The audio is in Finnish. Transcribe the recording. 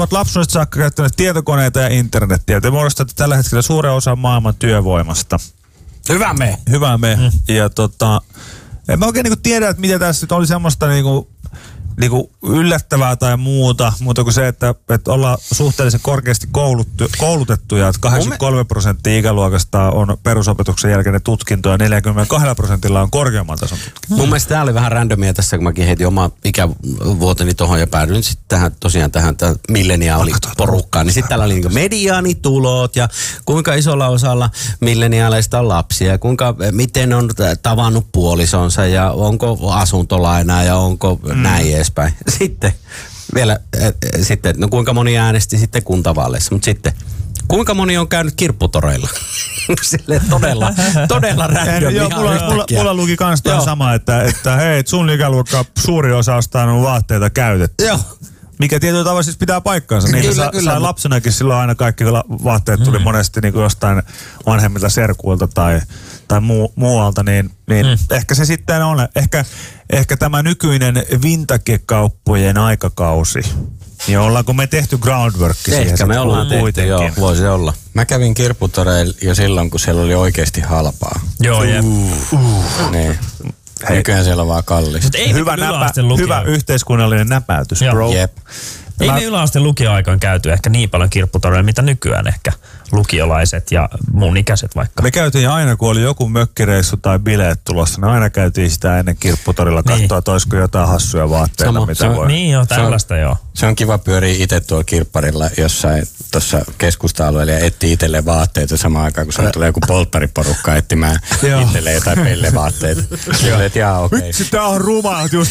olet lapsuudesta saakka käyttänyt tietokoneita ja internettiä. Te muodostatte tällä hetkellä suuren osan maailman työvoimasta. Hyvä me. Ja en mä oikein niinku tiedä, että mitä tässä nyt oli semmoista niinku yllättävää tai muuta kuin se, että ollaan suhteellisen korkeasti koulutettuja, että 83% ikäluokasta on perusopetuksen jälkeinen tutkinto ja 42% on korkeamman tason tutkinto. Mun mielestä tää oli vähän randomia tässä, kun mäkin heitin oma ikävuoteni tohon ja päädyin sitten tähän milleniaaliporukkaan. Niin sitten täällä oli niinku mediaanitulot ja kuinka isolla osalla milleniaaleista on lapsia ja miten on tavannut puolisonsa ja onko asuntolainaa ja onko näin edespäin. Sitten vielä, no kuinka moni äänesti sitten kuntavaaleissa, mutta sitten kuinka moni on käynyt kirpputoreilla? Silleen todella random. Joo, mulla luki kans tämä sama, että hei, sun ikäluokka suuri osa on saanut vaatteita käytetty. Joo. Mikä tietyllä tavalla siis pitää paikkaansa. Niitä sai lapsenakin silloin aina kaikki vaatteet tuli monesti niin kuin jostain vanhemmilta serkuilta tai muualta, niin ehkä se sitten on. Ehkä tämä nykyinen vintage-kauppojen aikakausi. Niin ollaanko me tehty groundworkki siihen? Ehkä me ollaan tehty, joo, voisi olla. Mä kävin kirpputoreilla jo silloin, kun siellä oli oikeasti halpaa. Joo, jep. Niin. Nykyään siellä on vaan kallista. Hyvä yhteiskunnallinen näpäytys, bro. Jep. Ei me yläasteen lukioaikaan käyty ehkä niin paljon kirpputoreilla, mitä nykyään ehkä lukiolaiset ja mun ikäiset vaikka. Me käytiin aina, kun oli joku mökkireissu tai bileet tulossa, niin aina käytiin sitä ennen kirpputorilla katsoa, että olisiko jotain hassuja vaatteita, mitä voi. Niin joo, tällaista joo. Se on kiva pyöriä itse tuolla kirpparilla jossain tuossa keskusta-alueella ja etsiä itselleen vaatteita samaan aikaan, kun tulee joku polttariporukka etsimään itselleen jotain pellevaatteita. Silleen, että okei. Vitsi, tää on ruma, just